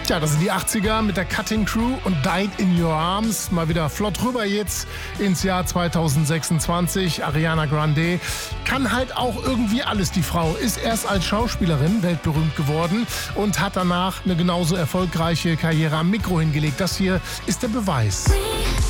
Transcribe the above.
Tja, das sind die 80er mit der Cutting Crew und Died in Your Arms. Mal wieder flott rüber jetzt ins Jahr 2026. Ariana Grande kann halt auch irgendwie alles. Die Frau ist erst als Schauspielerin weltberühmt geworden und hat danach eine genauso erfolgreiche Karriere am Mikro hingelegt. Das hier ist der Beweis.